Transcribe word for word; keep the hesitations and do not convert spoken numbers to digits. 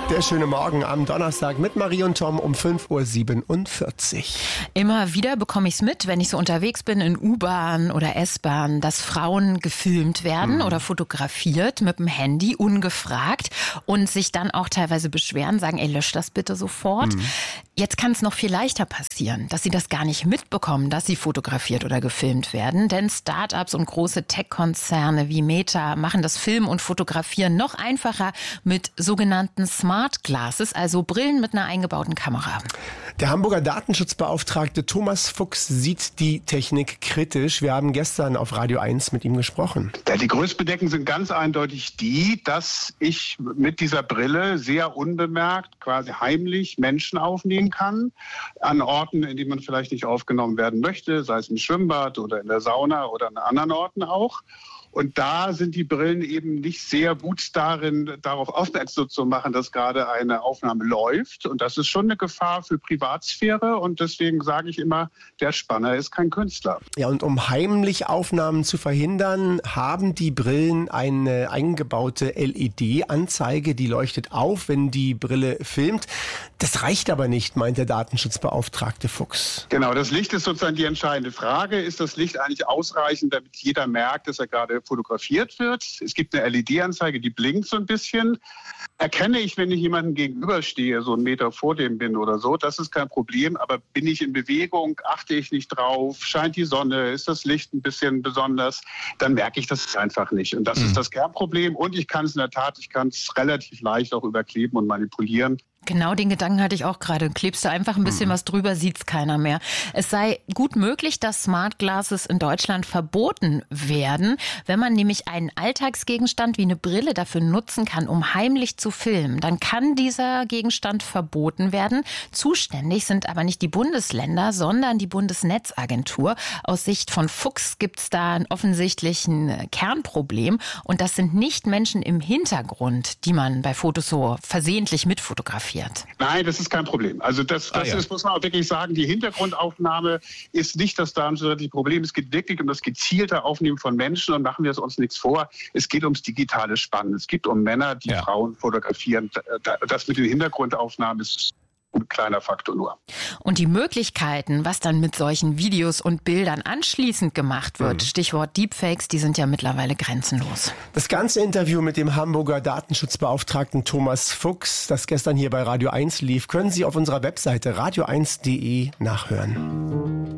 Der schöne Morgen am Donnerstag mit Marie und Tom um fünf Uhr siebenundvierzig. Immer wieder bekomme ich es mit, wenn ich so unterwegs bin in U-Bahn oder S-Bahn, dass Frauen gefilmt werden mhm. oder fotografiert mit dem Handy, ungefragt, und sich dann auch teilweise beschweren, sagen, ey, lösch das bitte sofort. Mhm. Jetzt kann es noch viel leichter passieren, dass sie das gar nicht mitbekommen, dass sie fotografiert oder gefilmt werden. Denn Start-ups und große Tech-Konzerne wie Meta machen das Filmen und Fotografieren noch einfacher mit sogenannten Smart Glasses, also Brillen mit einer eingebauten Kamera. Der Hamburger Datenschutzbeauftragte Thomas Fuchs sieht die Technik kritisch. Wir haben gestern auf Radio eins mit ihm gesprochen. Ja, die größten Bedenken sind ganz eindeutig die, dass ich mit dieser Brille sehr unbemerkt, quasi heimlich Menschen aufnehmen kann, an Orten, in denen man vielleicht nicht aufgenommen werden möchte, sei es im Schwimmbad oder in der Sauna oder an anderen Orten auch. Und da sind die Brillen eben nicht sehr gut darin, darauf aufmerksam zu machen, dass gerade eine Aufnahme läuft. Und das ist schon eine Gefahr für Privatsphäre. Und deswegen sage ich immer, der Spanner ist kein Künstler. Ja, und um heimlich Aufnahmen zu verhindern, haben die Brillen eine eingebaute L E D-Anzeige, die leuchtet auf, wenn die Brille filmt. Das reicht aber nicht, meint der Datenschutzbeauftragte Fuchs. Genau, das Licht ist sozusagen die entscheidende Frage. Ist das Licht eigentlich ausreichend, damit jeder merkt, dass er gerade fotografiert wird? Es gibt eine L E D-Anzeige, die blinkt so ein bisschen. Erkenne ich, wenn ich jemandem gegenüberstehe, so einen Meter vor dem bin oder so, das ist kein Problem. Aber bin ich in Bewegung, achte ich nicht drauf, scheint die Sonne, ist das Licht ein bisschen besonders, dann merke ich das einfach nicht. Und das mhm. ist das Kernproblem. Und ich kann es in der Tat, ich kann es relativ leicht auch überkleben und manipulieren. Genau, den Gedanken hatte ich auch gerade. Klebst du einfach ein bisschen mhm. was drüber, sieht's keiner mehr. Es sei gut möglich, dass Smart Glasses in Deutschland verboten werden, wenn man nämlich einen Alltagsgegenstand wie eine Brille dafür nutzen kann, um heimlich zu filmen. Dann kann dieser Gegenstand verboten werden. Zuständig sind aber nicht die Bundesländer, sondern die Bundesnetzagentur. Aus Sicht von Fuchs gibt's da einen offensichtlichen Kernproblem. Und das sind nicht Menschen im Hintergrund, die man bei Fotos so versehentlich mitfotografiert. Nein, das ist kein Problem. Also das, das ah, ja. ist, muss man auch wirklich sagen, die Hintergrundaufnahme ist nicht das datenschutzrechtliche Problem. Es geht wirklich um das gezielte Aufnehmen von Menschen, und machen wir es uns nichts vor. Es geht ums digitale Spannen. Es geht um Männer, die ja. Frauen fotografieren. Das mit den Hintergrundaufnahmen ist ein kleiner Faktor nur. Und die Möglichkeiten, was dann mit solchen Videos und Bildern anschließend gemacht wird, mhm. Stichwort Deepfakes, die sind ja mittlerweile grenzenlos. Das ganze Interview mit dem Hamburger Datenschutzbeauftragten Thomas Fuchs, das gestern hier bei Radio eins lief, können Sie auf unserer Webseite radio eins punkt de nachhören.